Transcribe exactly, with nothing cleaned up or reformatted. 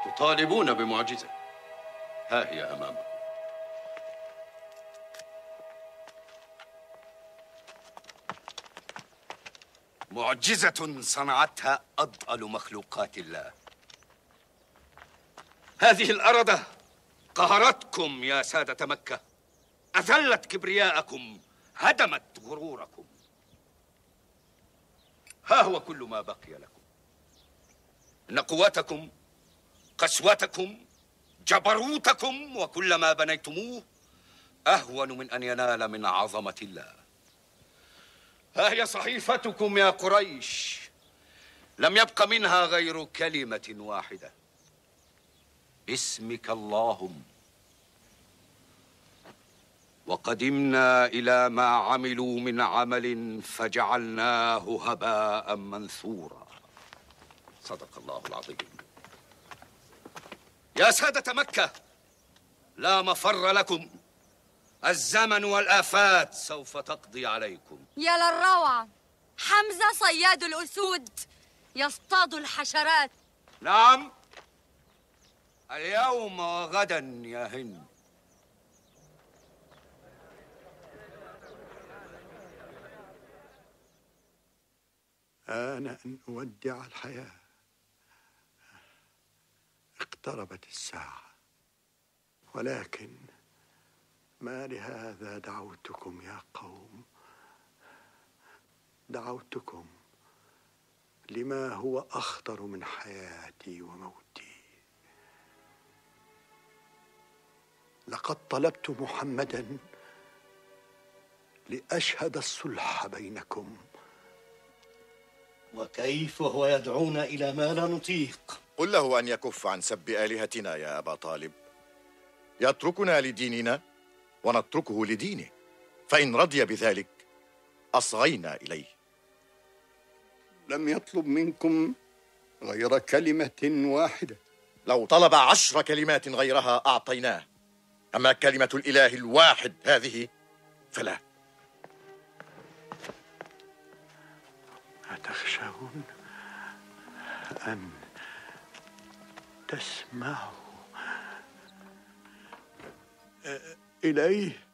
تطالبون بمعجزة، ها هي أمامكم. معجزة صنعتها أضأل مخلوقات الله. هذه الأرض قهرتكم يا سادة مكة، أذلت كبرياءكم، هدمت غروركم. ها هو كل ما بقي لكم، إن قوتكم، قسوتكم، جبروتكم وكل ما بنيتموه أهون من أن ينال من عظمة الله. ها هي صحيفتكم يا قريش، لم يبق منها غير كلمة واحدة: باسمك اللهم. وقدمنا إلى ما عملوا من عمل فجعلناه هباء منثورا. صدق الله العظيم. يا سادة مكة، لا مفر لكم، الزمن والآفات سوف تقضي عليكم. يا للروعة، حمزة صياد الأسود يصطاد الحشرات. نعم، اليوم وغدا يا هند. آن أن أودع الحياة، اقتربت الساعة، ولكن ما لهذا دعوتكم يا قوم، دعوتكم لما هو أخطر من حياتي وموتي. لقد طلبت محمدا لأشهد الصلح بينكم. وكيف وهو يدعونا إلى ما لا نطيق؟ قل له أن يكف عن سب آلهتنا يا أبا طالب، يتركنا لديننا ونتركه لدينه، فإن رضي بذلك أصغينا إليه. لم يطلب منكم غير كلمة واحدة. لو طلب عشر كلمات غيرها أعطيناه، أما كلمة الإله الواحد هذه فلا. أتخشون أن تسمعوا إليه؟